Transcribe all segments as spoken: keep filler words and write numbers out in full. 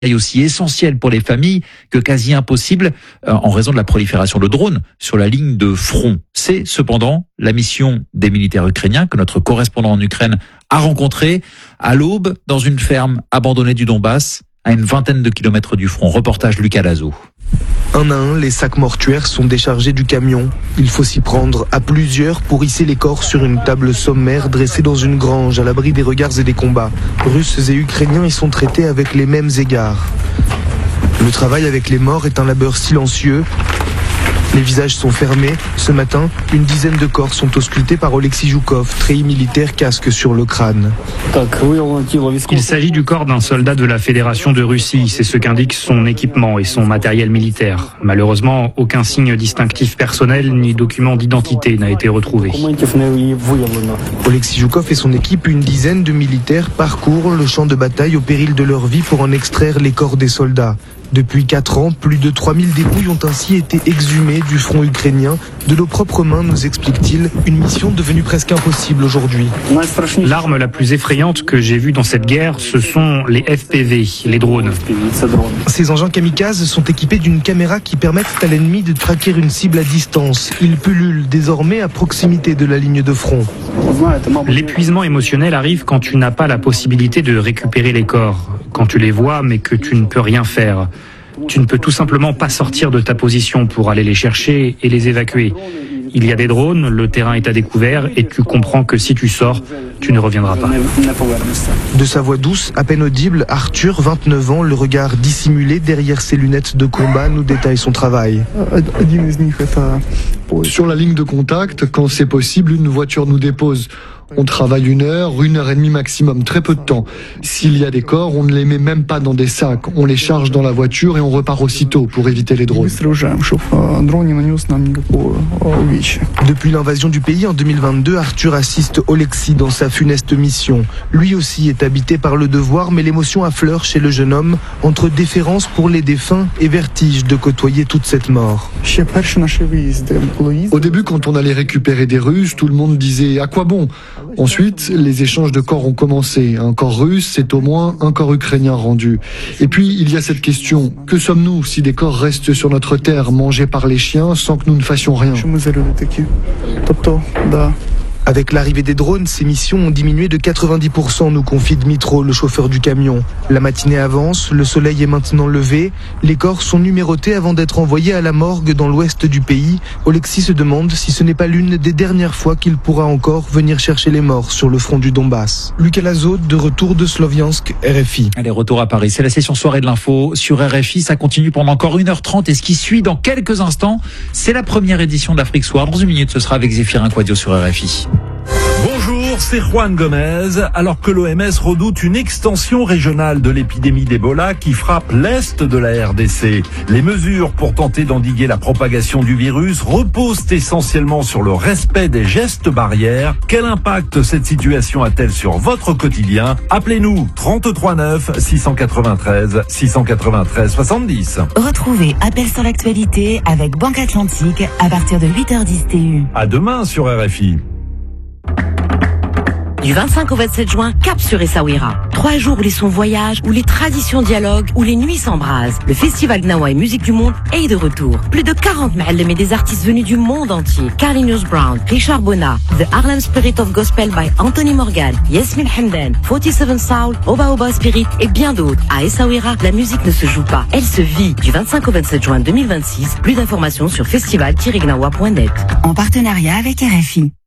est aussi essentiel pour les familles que quasi impossible euh, en raison de la prolifération de drones sur la ligne de front. C'est cependant la mission des militaires ukrainiens que notre correspondant en Ukraine a rencontré à l'aube dans une ferme abandonnée du Donbass à une vingtaine de kilomètres du front. Reportage Lucas Lazo. Un à un, les sacs mortuaires sont déchargés du camion. Il faut s'y prendre à plusieurs pour hisser les corps sur une table sommaire dressée dans une grange à l'abri des regards et des combats. Russes et Ukrainiens y sont traités avec les mêmes égards. Le travail avec les morts est un labeur silencieux. Les visages sont fermés. Ce matin, une dizaine de corps sont auscultés par Oleksiy Zhukov, treillis militaire, casque sur le crâne. Il s'agit du corps d'un soldat de la Fédération de Russie. C'est ce qu'indique son équipement et son matériel militaire. Malheureusement, aucun signe distinctif personnel ni document d'identité n'a été retrouvé. Oleksiy Zhukov et son équipe, une dizaine de militaires, parcourent le champ de bataille au péril de leur vie pour en extraire les corps des soldats. Depuis quatre ans, plus de trois mille dépouilles ont ainsi été exhumées du front ukrainien. De nos propres mains, nous explique-t-il, une mission devenue presque impossible aujourd'hui. L'arme la plus effrayante que j'ai vue dans cette guerre, ce sont les F P V, les drones. Ces engins kamikazes sont équipés d'une caméra qui permet à l'ennemi de traquer une cible à distance. Ils pullulent désormais à proximité de la ligne de front. L'épuisement émotionnel arrive quand tu n'as pas la possibilité de récupérer les corps, quand tu les vois mais que tu ne peux rien faire. Tu ne peux tout simplement pas sortir de ta position pour aller les chercher et les évacuer. Il y a des drones, le terrain est à découvert et tu comprends que si tu sors, tu ne reviendras pas. De sa voix douce, à peine audible, Arthur, vingt-neuf ans, le regard dissimulé derrière ses lunettes de combat, nous détaille son travail. Sur la ligne de contact, quand c'est possible, une voiture nous dépose. On travaille une heure, une heure et demie maximum, très peu de temps. S'il y a des corps, on ne les met même pas dans des sacs. On les charge dans la voiture et on repart aussitôt pour éviter les drones. Depuis l'invasion du pays en deux mille vingt-deux, Arthur assiste Oleksiy dans sa funeste mission. Lui aussi est habité par le devoir, mais l'émotion affleure chez le jeune homme, entre déférence pour les défunts et vertige de côtoyer toute cette mort. Au début, quand on allait récupérer des Russes, tout le monde disait « à quoi bon ?» Ensuite, les échanges de corps ont commencé. Un corps russe, c'est au moins un corps ukrainien rendu. Et puis, il y a cette question. Que sommes-nous si des corps restent sur notre terre, mangés par les chiens, sans que nous ne fassions rien ? Avec l'arrivée des drones, ces missions ont diminué de quatre-vingt-dix pour cent, nous confie Dmitro, le chauffeur du camion. La matinée avance, le soleil est maintenant levé, les corps sont numérotés avant d'être envoyés à la morgue dans l'ouest du pays. Oleksiy se demande si ce n'est pas l'une des dernières fois qu'il pourra encore venir chercher les morts sur le front du Donbass. Lucas Lazo, de retour de Sloviansk, R F I. Allez, retour à Paris. C'est la session soirée de l'info sur R F I. Ça continue pendant encore une heure trente et ce qui suit dans quelques instants, c'est la première édition d'Afrique Soir. Dans une minute, ce sera avec Zéphirin Quadio sur R F I. Bonjour, c'est Juan Gomez. Alors que l'O M S redoute une extension régionale de l'épidémie d'Ebola qui frappe l'est de la R D C, les mesures pour tenter d'endiguer la propagation du virus reposent essentiellement sur le respect des gestes barrières. Quel impact cette situation a-t-elle sur votre quotidien ? Appelez-nous trente-trois neuf six cent quatre-vingt-treize six cent quatre-vingt-treize soixante-dix. Retrouvez Appel sur l'actualité avec Banque Atlantique à partir de huit heures dix T U. À demain sur R F I. Du vingt-cinq au vingt-sept juin, cap sur Essaouira. Trois jours où les sons voyagent, où les traditions dialoguent, où les nuits s'embrasent. Le festival Gnawa et Musique du Monde est de retour. Plus de quarante ma'allem et des artistes venus du monde entier. Carlinhos Brown, Richard Bona, The Harlem Spirit of Gospel by Anthony Morgan, Yasmin Hamdan, quarante-sept Soul, Oba Oba Spirit et bien d'autres. À Essaouira, la musique ne se joue pas, elle se vit. Du vingt-cinq au vingt-sept juin deux mille vingt-six, plus d'informations sur festival tiret gnawa point net. En partenariat avec R F I.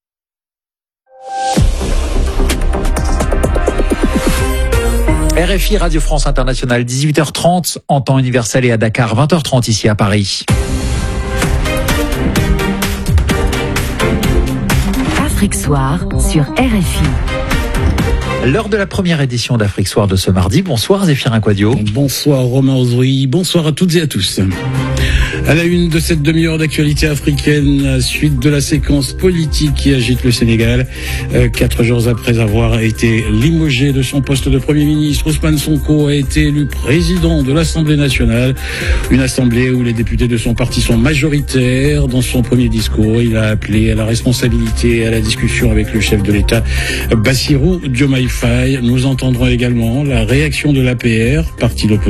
R F I Radio France Internationale, dix-huit heures trente en temps universel et à Dakar, vingt heures trente ici à Paris. Afrique Soir sur R F I. L'heure de la première édition d'Afrique Soir de ce mardi. Bonsoir Zéphirin Quadio. Bonsoir Romain Ozoui, bonsoir à toutes et à tous. À la une de cette demi-heure d'actualité africaine, suite de la séquence politique qui agite le Sénégal. Euh, quatre jours après avoir été limogé de son poste de Premier ministre, Ousmane Sonko a été élu président de l'Assemblée nationale. Une assemblée où les députés de son parti sont majoritaires. Dans son premier discours, il a appelé à la responsabilité et à la discussion avec le chef de l'État, Bassirou Diomaye Faye. Nous entendrons également la réaction de l'A P R, parti d'opposition.